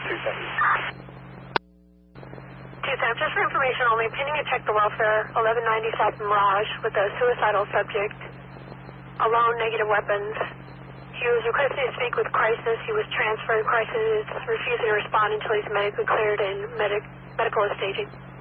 2-7, just for information only, pending a check the welfare, 1190 South Mirage, with a suicidal subject, alone, negative weapons. He was requested to speak with Crisis. He was transferred. Crisis refusing to respond until he's medically cleared and medical is staging.